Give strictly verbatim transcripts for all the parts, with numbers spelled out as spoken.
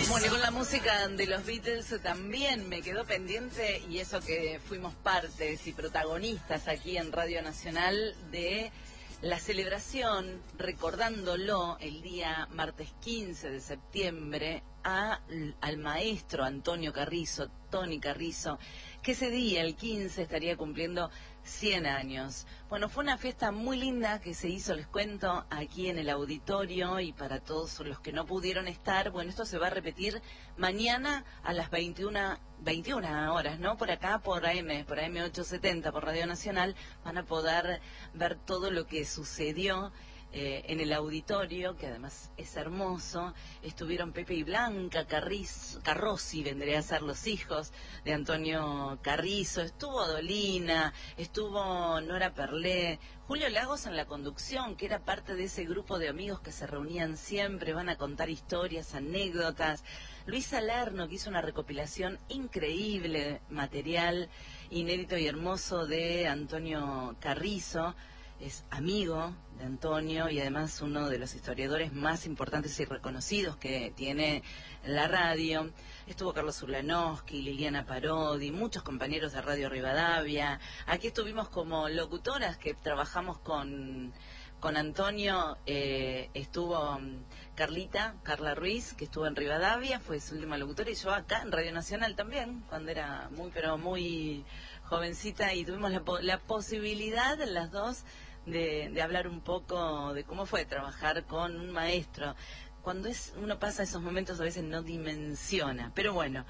Bueno, y con la música de los Beatles también me quedó pendiente, y eso que fuimos partes y protagonistas aquí en Radio Nacional de la celebración, recordándolo el día martes quince de septiembre a, al maestro Antonio Carrizo, Tony Carrizo, que ese día, el quince, estaría cumpliendo cien años. Bueno, fue una fiesta muy linda que se hizo, les cuento, aquí en el auditorio, y para todos los que no pudieron estar, bueno, esto se va a repetir mañana a las veintiuna horas, ¿no? Por acá, por A M, por A M ochocientos setenta, por Radio Nacional, van a poder ver todo lo que sucedió Eh, en el auditorio, que además es hermoso. Estuvieron Pepe y Blanca Carrizo, Carrozzi, vendría a ser los hijos de Antonio Carrizo, estuvo Dolina, estuvo Nora Perlé, Julio Lagos en la conducción, que era parte de ese grupo de amigos que se reunían siempre, van a contar historias, anécdotas. Luis Salerno, que hizo una recopilación increíble, material inédito y hermoso de Antonio Carrizo. Es amigo de Antonio y además uno de los historiadores más importantes y reconocidos que tiene la radio. Estuvo Carlos Urlanowski, Liliana Parodi, muchos compañeros de Radio Rivadavia. Aquí estuvimos como locutoras que trabajamos con, con Antonio. Eh, estuvo Carlita, Carla Ruiz, que estuvo en Rivadavia, fue su última locutora, y yo acá en Radio Nacional también, cuando era muy, pero muy jovencita, y tuvimos la, la posibilidad, las dos, De, de hablar un poco de cómo fue trabajar con un maestro. Cuando es uno pasa esos momentos a veces no dimensiona, pero bueno,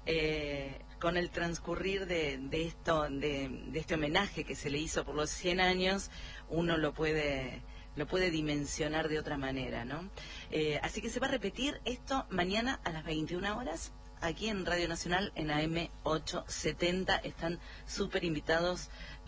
eh, con el transcurrir de, de esto, de, de este homenaje que se le hizo por los cien años, uno lo puede lo puede dimensionar de otra manera, ¿no? Eh, así que se va a repetir esto mañana a las veintiuna horas, aquí en Radio Nacional, en A M ochocientos setenta. Están súper invitados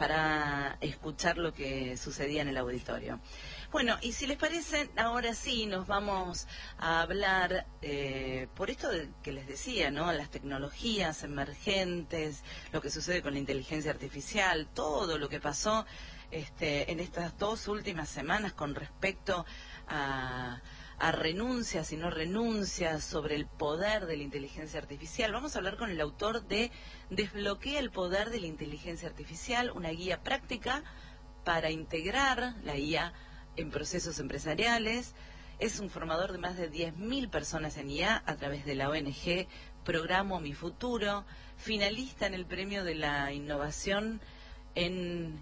para escuchar lo que sucedía en el auditorio. Bueno, y si les parece, ahora sí nos vamos a hablar, eh, por esto de, que les decía, ¿no? Las tecnologías emergentes, lo que sucede con la inteligencia artificial, todo lo que pasó este, en estas dos últimas semanas con respecto a... a renuncias y no renuncias, sobre el poder de la inteligencia artificial. Vamos a hablar con el autor de Desbloquea el poder de la inteligencia artificial, una guía práctica para integrar la I A en procesos empresariales. Es un formador de más de diez mil personas en I A a través de la O N G Programo Mi Futuro, finalista en el Premio de la Innovación en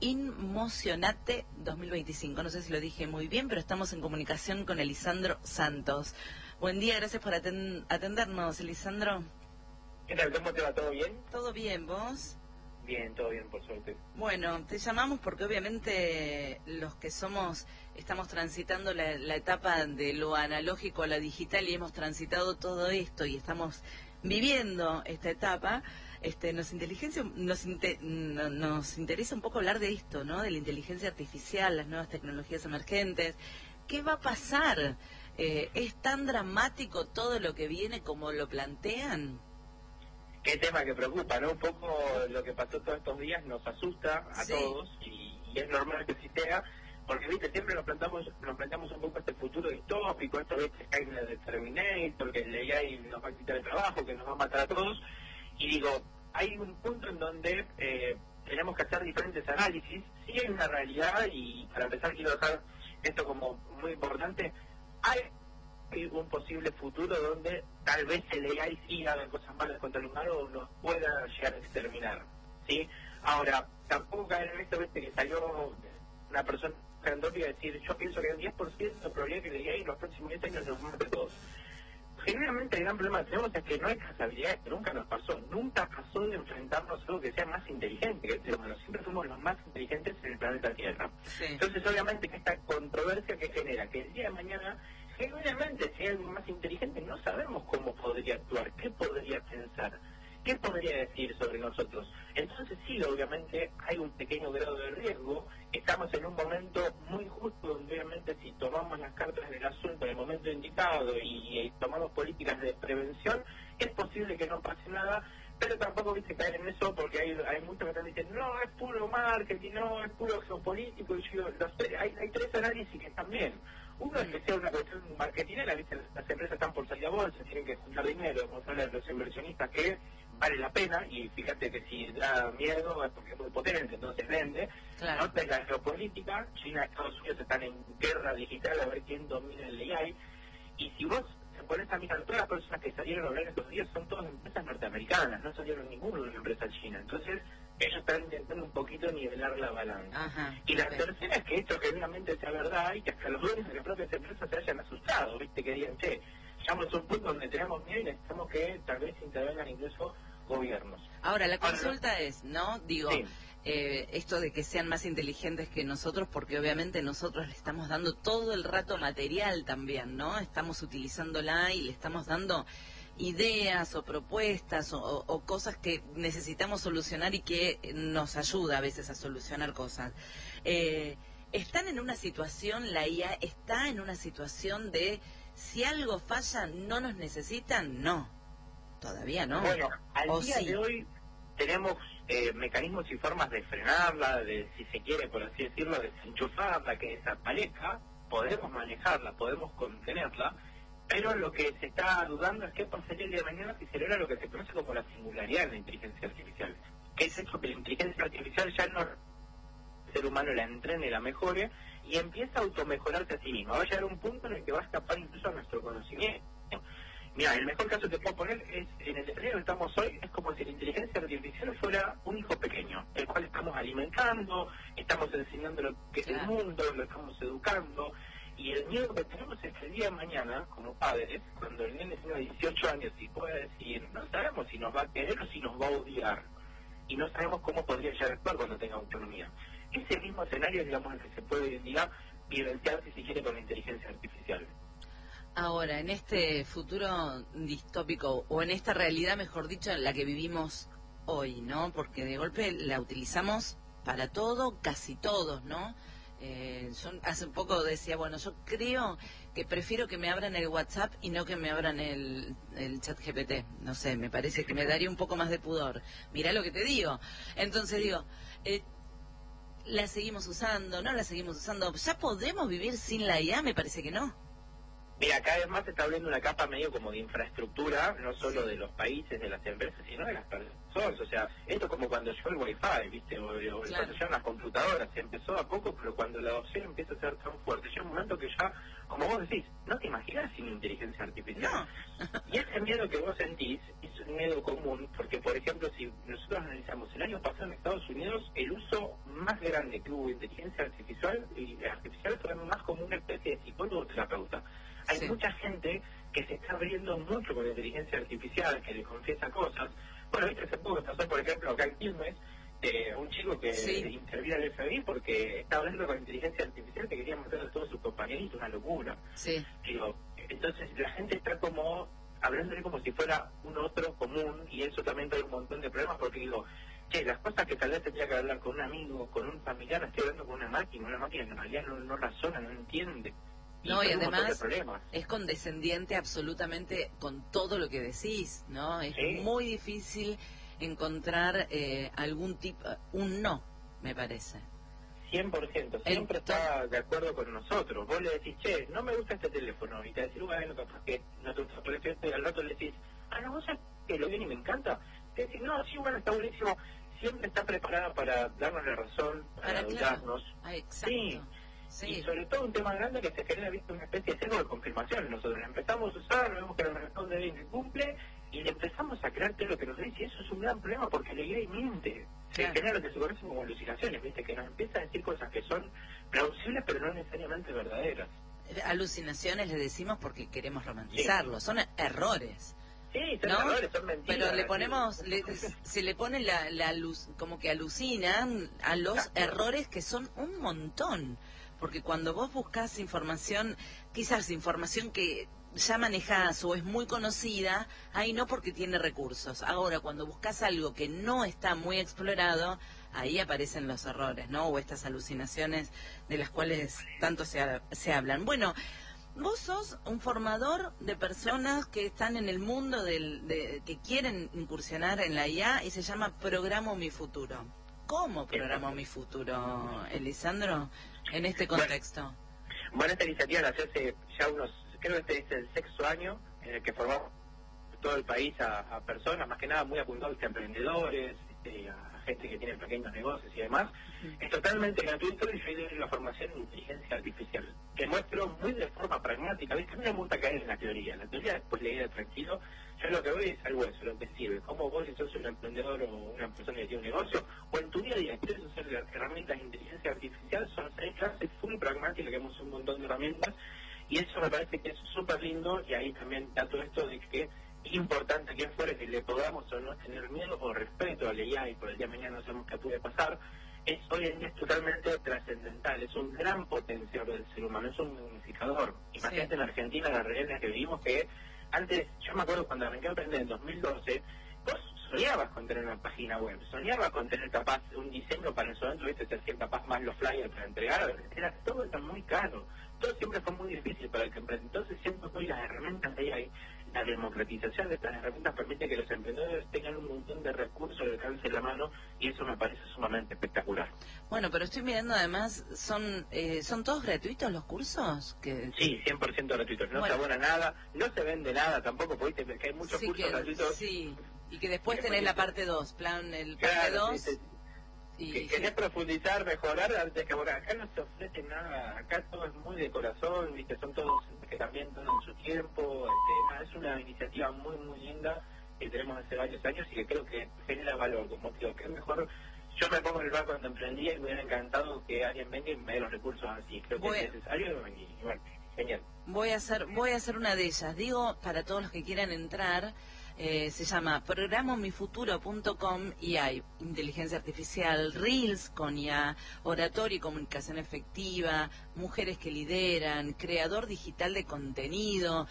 Inmocionate dos mil veinticinco. No sé si lo dije muy bien, pero estamos en comunicación con Elisandro Santos. Buen día, gracias por aten atendernos, Elisandro. ¿Qué tal? ¿Cómo te va? ¿Todo bien? ¿Todo bien, vos? Bien, todo bien, por suerte. Bueno, te llamamos porque obviamente los que somos, estamos transitando la, la etapa de lo analógico a lo digital, y hemos transitado todo esto y estamos viviendo esta etapa. Este, nos inteligencia, nos, inte, no, nos interesa un poco hablar de esto, ¿no? De la inteligencia artificial, las nuevas tecnologías emergentes. ¿Qué va a pasar? Eh, ¿Es tan dramático todo lo que viene como lo plantean? Qué tema que preocupa, ¿no? Un poco lo que pasó todos estos días nos asusta a sí. todos, y, y es normal que así sea, porque, viste, siempre nos planteamos, nos planteamos un poco este futuro distópico, esto de que cae de Terminator, que el A I nos va a quitar el trabajo, que nos va a matar a todos. Y digo, hay un punto en donde eh, tenemos que hacer diferentes análisis. Sí hay una realidad, y para empezar quiero dejar esto como muy importante. Hay un posible futuro donde tal vez el A I sí haga cosas malas contra el humano o nos pueda llegar a exterminar, ¿sí? Ahora, tampoco caer en esto, viste, que salió una persona y decir, yo pienso que hay un diez por ciento de probabilidad que el A I en los próximos diez años nos mate a todos. Generalmente el gran problema que tenemos es que no hay casualidad, que nunca nos pasó, nunca pasó de enfrentarnos a algo que sea más inteligente que el ser humano. Siempre fuimos los más inteligentes en el planeta Tierra. Sí. Entonces, obviamente, que esta controversia que genera, que el día de mañana, genuinamente, si hay algo más inteligente, no sabemos cómo podría actuar, qué podría pensar, qué podría decir sobre nosotros. Entonces, sí, obviamente, hay un pequeño grado de riesgo. Estamos en un momento muy justo donde, obviamente, si tomamos las cartas del asunto en el momento indicado y, y tomamos políticas de prevención, es posible que no pase nada, pero tampoco, viste, caer en eso, porque hay, hay muchos que están diciendo, no, es puro marketing, no, es puro geopolítico, y yo, los, hay, hay tres análisis que están bien. Uno es que sea una cuestión marketinera, viste, las empresas están por salir a bolsa. bolsa, tienen que juntar dinero, mostrarle a los inversionistas que vale la pena, y fíjate que si da miedo es porque es muy potente, entonces vende. Claro. Nota la geopolítica, China y Estados Unidos están en guerra digital a ver quién domina el A I, y si vos te pones a mirar, todas las personas que salieron a hablar estos días son todas empresas norteamericanas, no salieron ninguna de una empresa china, entonces ellos están intentando un poquito nivelar la balanza. Ajá, y la okay. tercera es que esto genuinamente sea verdad y que hasta los dueños de las propias empresas se hayan asustado, viste, que digan, che, llegamos a un punto donde tenemos miedo y necesitamos que tal vez intervengan incluso gobiernos. Ahora, la consulta Ahora, es, ¿no? Digo, sí. eh, esto de que sean más inteligentes que nosotros, porque obviamente nosotros le estamos dando todo el rato material también, ¿no? Estamos utilizándola y le estamos dando ideas o propuestas o, o, o cosas que necesitamos solucionar y que nos ayuda a veces a solucionar cosas. Eh, ¿Están en una situación, la I A está en una situación de si algo falla, no nos necesitan? No. Todavía no. Bueno, al ¿O día sí? de hoy tenemos eh, mecanismos y formas de frenarla, de, si se quiere, por así decirlo, desenchufarla, que desaparezca, podemos manejarla, podemos contenerla, pero lo que se está dudando es qué pasaría el día de mañana si se logra lo que se conoce como la singularidad en la inteligencia artificial. Que es esto que la inteligencia artificial ya no el ser humano la entrene, la mejore, y empieza a automejorarse a sí misma. Va a llegar un punto en el que va a escapar incluso a nuestro conocimiento. Mira, el mejor caso que puedo poner es, en el escenario que estamos hoy, es como si la inteligencia artificial fuera un hijo pequeño, el cual estamos alimentando, estamos enseñando lo que es el mundo, lo estamos educando, y el miedo que tenemos es que el día de mañana, como padres, cuando el nene tenga dieciocho años y pueda decir, no sabemos si nos va a querer o si nos va a odiar, y no sabemos cómo podría llegar a actuar cuando tenga autonomía. Ese mismo escenario, digamos, el que se puede hoy en día vivenciar, si se quiere, con la inteligencia artificial. Ahora, en este futuro distópico, o en esta realidad, mejor dicho, en la que vivimos hoy, ¿no? Porque de golpe la utilizamos para todo, casi todos, ¿no? Eh, yo hace un poco decía, bueno, yo creo que prefiero que me abran el WhatsApp y no que me abran el, el chat G P T. No sé, me parece que me daría un poco más de pudor. Mirá lo que te digo. Entonces digo, eh, ¿la seguimos usando? ¿No la seguimos usando? ¿Ya podemos vivir sin la I A? Me parece que no. Mira, cada vez más se está abriendo una capa medio como de infraestructura, no solo de los países, de las empresas, sino de las personas. O sea, esto es como cuando llegó el Wi-Fi, ¿viste? O, o Claro. cuando llegaron las computadoras, se empezó a poco, pero cuando la adopción empieza a ser tan fuerte, llega un momento que ya, como vos decís, no te imaginas sin inteligencia artificial. No. Y ese miedo que vos sentís es un miedo común, porque, por ejemplo, si nosotros analizamos el año pasado en Estados Unidos, el uso más grande que hubo de inteligencia artificial, y artificial fue más como una especie de psicólogo terapeuta. Hay Sí. mucha gente que se está abriendo mucho con la inteligencia artificial, que le confiesa cosas. Bueno, viste, hace poco pasó, por ejemplo, acá en Quilmes, eh, un chico que Sí. intervino al F B I porque estaba hablando con inteligencia artificial que quería matar a todos sus compañeritos, una locura. Sí. Digo, entonces la gente está como hablándole como si fuera un otro común, y eso también trae un montón de problemas, porque digo, che, las cosas que tal vez tendría que hablar con un amigo, con un familiar, estoy hablando con una máquina, una máquina que en realidad no, no razona, no entiende. No, y hay un montón de además problemas. es condescendiente absolutamente con todo lo que decís, ¿no? Es Sí. muy difícil encontrar eh, algún tipo, un no, me parece. cien por ciento, siempre Entonces- está de acuerdo con nosotros. Vos le decís, che, no me gusta este teléfono, y te decís, bueno, capaz que no te gusta por esto, y al rato le decís, ah, no, vos sabés que lo bien y me encanta. Te decís, no, sí, bueno, está buenísimo. Siempre está preparada para darnos la razón, para, Para, claro. ayudarnos. Ah, exacto. Sí. Sí. Y sobre todo un tema grande que se genera, visto, una especie de sesgo de confirmación. Nosotros la empezamos a usar, vemos que nos responde bien, que cumple, y le empezamos a creer todo lo que nos dice. Y eso es un gran problema porque le y miente. Se Claro. genera lo que se conoce como alucinaciones, ¿viste? Que nos empieza a decir cosas que son plausibles pero no necesariamente verdaderas. Alucinaciones le decimos porque queremos romantizarlo, son errores. Sí, son ¿No? errores, son mentiras. Pero le ponemos, le- se le pone la, la luz, como que alucinan a los Exacto. errores que son un montón. Porque cuando vos buscas información, quizás información que ya manejás o es muy conocida, ahí no porque tiene recursos. Ahora, cuando buscas algo que no está muy explorado, ahí aparecen los errores, ¿no? O estas alucinaciones de las cuales tanto se, ha- se hablan. Bueno, vos sos un formador de personas que están en el mundo del, de, que quieren incursionar en la I A y se llama Programo Mi Futuro. ¿Cómo Programo Mi Futuro, Elisandro, en este contexto? Bueno, esta iniciativa nació hace ya unos, creo que este es el sexto año en el que formamos todo el país a, a personas, más que nada muy apuntados a emprendedores, este, a gente que tiene pequeños negocios y demás. Es totalmente gratuito y yo doy la formación en inteligencia artificial, que muestro muy de forma pragmática. ¿Viste? A mí me gusta caer en la teoría. La teoría después leída tranquilo. Yo lo que voy es algo eso, lo que sirve. Como vos, si sos un emprendedor o una persona que tiene un negocio, o en tu día a día quieres usar herramientas de inteligencia artificial, son seis clases full pragmáticas, que hemos un montón de herramientas, y eso me parece que es súper lindo, y ahí también da todo esto de que es importante que fuera que le podamos o no tener miedo o respeto a la I A, y por el día de mañana no sabemos qué puede pasar. Es hoy en día es totalmente trascendental, es un gran potencial del ser humano, es un unificador. Imagínate sí. En Argentina la realidad en la que vivimos, que antes, yo me acuerdo cuando arranqué a aprender en dos mil doce, vos soñabas con tener una página web, soñabas con tener capaz un diseño para el momento, viste, te hacían capaz más los flyers para entregar, era todo está muy caro, todo siempre fue muy difícil para el que emprende. Entonces siempre hoy las herramientas de ahí, la democratización de estas herramientas permite que los emprendedores tengan un montón de recursos al alcance de la mano, y eso me parece sumamente espectacular. Bueno, pero estoy mirando además, ¿son eh, son todos gratuitos los cursos? Que... Sí, cien por ciento gratuitos, no bueno. se abona nada, no se vende nada tampoco, porque que hay muchos sí, cursos que, gratuitos. Sí, y que después y tenés la parte dos, plan, el parte claro, dos... Sí, sí. Y, que querés sí. profundizar, mejorar, antes que bueno, acá no se ofrece nada, acá todo es muy de corazón, viste, son todos que también donan su tiempo, este, nada, es una iniciativa muy muy linda que tenemos hace varios años y que creo que genera valor, como digo, que es mejor. Yo me pongo en el bar cuando emprendía y me hubiera encantado que alguien venga y me dé los recursos así, creo que voy, es necesario y, y bueno, genial. Voy a hacer, voy a hacer una de ellas, digo, para todos los que quieran entrar. Eh, se llama programo mi futuro punto com y hay inteligencia artificial, reels con I A, oratoria y comunicación efectiva, mujeres que lideran, creador digital de contenido,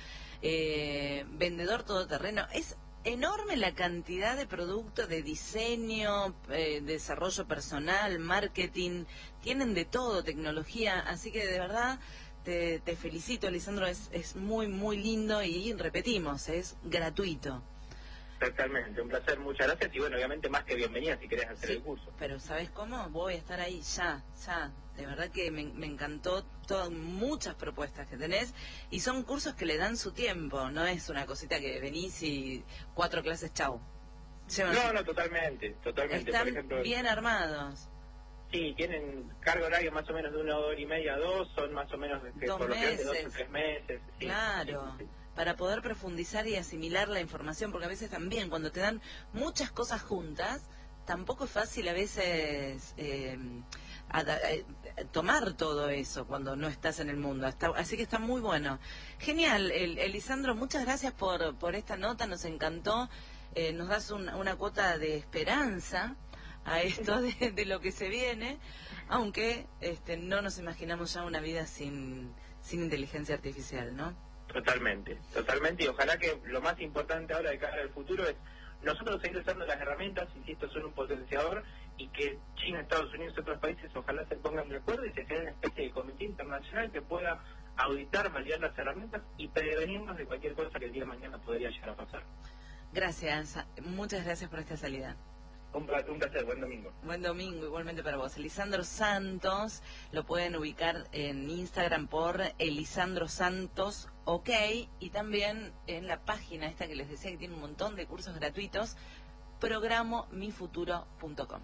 eh, vendedor todoterreno. Es enorme la cantidad de productos, de diseño, eh, desarrollo personal, marketing, tienen de todo, tecnología, así que de verdad te, te felicito, Lisandro, es, es muy muy lindo y repetimos, es gratuito. Totalmente, un placer, muchas gracias y bueno, obviamente más que bienvenida si querés hacer sí, el curso. Pero ¿sabes cómo? Voy a estar ahí ya, ya, de verdad que me, me encantó todas, muchas propuestas que tenés y son cursos que le dan su tiempo, no es una cosita que venís y cuatro clases, chau. Llevan no, no, totalmente, totalmente. Están por ejemplo, bien armados. Sí, tienen carga horaria más o menos de una hora y media a dos, son más o menos de, dos por meses. Lo que hace dos o tres meses. Sí, claro. Sí, sí. Para poder profundizar y asimilar la información, porque a veces también cuando te dan muchas cosas juntas, tampoco es fácil a veces eh, a, a, a, tomar todo eso cuando no estás en el mundo. Está, así que está muy bueno. Genial, el, Elisandro, muchas gracias por, por esta nota, nos encantó. Eh, nos das un, una cuota de esperanza a esto de, de lo que se viene, aunque este, no nos imaginamos ya una vida sin, sin inteligencia artificial, ¿no? Totalmente, totalmente, y ojalá que lo más importante ahora de cara al futuro es nosotros seguir usando las herramientas, insisto, son un potenciador, y que China, Estados Unidos y otros países ojalá se pongan de acuerdo y se cree una especie de comité internacional que pueda auditar, validar las herramientas y prevenirnos de cualquier cosa que el día de mañana podría llegar a pasar. Gracias, muchas gracias por esta salida. Un, un placer, buen domingo. Buen domingo, igualmente para vos. Elisandro Santos, lo pueden ubicar en Instagram por Elisandro Santos, ok, y también en la página esta que les decía que tiene un montón de cursos gratuitos, programo mi futuro punto com.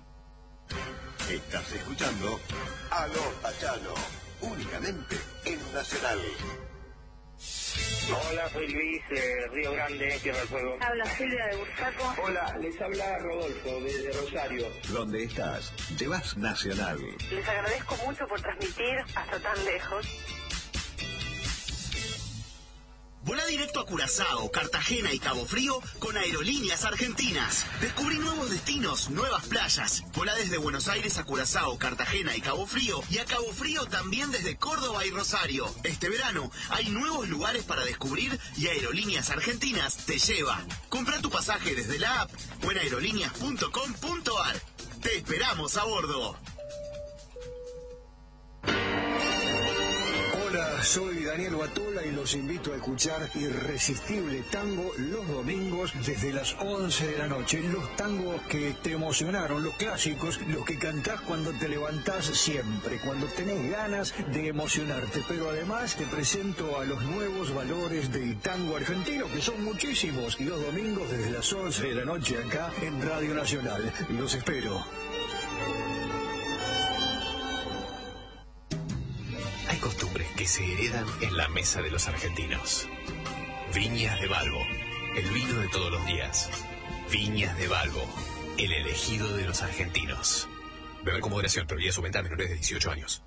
Estás escuchando Aló Pachano, únicamente en Nacional. Hola, soy Luis, eh, Río Grande, Tierra del Fuego. Habla Silvia de Bursaco. Hola, les habla Rodolfo, desde Rosario. ¿Dónde estás? Llevas Nacional. Les agradezco mucho por transmitir hasta tan lejos. Volá directo a Curazao, Cartagena y Cabo Frío con Aerolíneas Argentinas. Descubrí nuevos destinos, nuevas playas. Volá desde Buenos Aires a Curazao, Cartagena y Cabo Frío, y a Cabo Frío también desde Córdoba y Rosario. Este verano hay nuevos lugares para descubrir y Aerolíneas Argentinas te lleva. Comprá tu pasaje desde la app o en aerolíneas punto com punto ar. Te esperamos a bordo. Hola, soy Daniel Batola y los invito a escuchar Irresistible Tango los domingos desde las once de la noche. Los tangos que te emocionaron, los clásicos, los que cantás cuando te levantás siempre, cuando tenés ganas de emocionarte. Pero además te presento a los nuevos valores del tango argentino, que son muchísimos. Y los domingos desde las once de la noche acá en Radio Nacional. Los espero. Hay costumbres que se heredan en la mesa de los argentinos. Viñas de Balbo, el vino de todos los días. Viñas de Balbo, el elegido de los argentinos. Beber con moderación, prohibida su venta a menores de dieciocho años.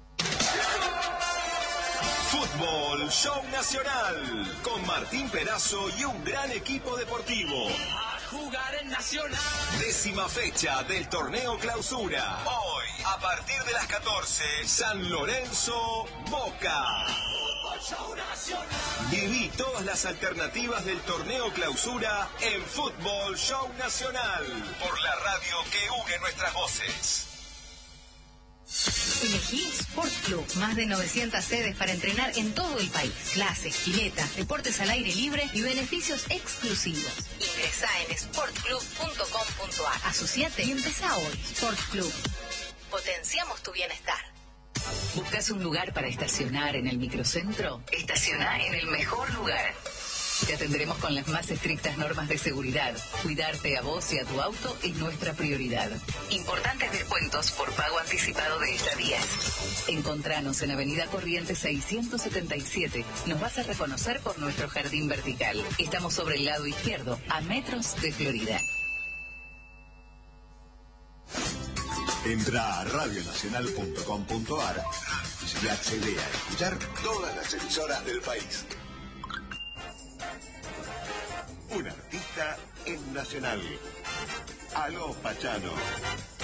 Fútbol Show Nacional, con Martín Perazo y un gran equipo deportivo. A jugar en Nacional. Décima fecha del torneo Clausura. Hoy, a partir de las catorce, San Lorenzo, Boca. Fútbol Show Nacional. Viví todas las alternativas del torneo Clausura en Fútbol Show Nacional, por la radio que une nuestras voces. Elegí Sport Club, más de novecientas sedes para entrenar en todo el país. Clases, piletas, deportes al aire libre y beneficios exclusivos. Ingresá en sport club punto com punto a r. Asociate y empezá hoy. Sport Club. Potenciamos tu bienestar. ¿Buscas un lugar para estacionar en el microcentro? Estacioná en el mejor lugar. Te atenderemos con las más estrictas normas de seguridad. Cuidarte a vos y a tu auto es nuestra prioridad. Importantes descuentos por pago anticipado de estadías. Encontranos en Avenida Corrientes seiscientos setenta y siete. Nos vas a reconocer por nuestro jardín vertical. Estamos sobre el lado izquierdo, a metros de Florida. Entra a radio nacional punto com punto a r y accede a escuchar todas las emisoras del país. Un artista en Nacional. Aló Pachano.